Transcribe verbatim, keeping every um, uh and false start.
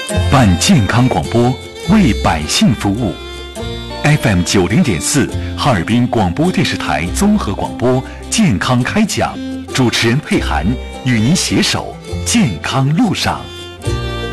办健康广播，为百姓服务。F M 九零点四，哈尔滨广播电视台综合广播健康开讲，主持人佩涵与您携手健康路上。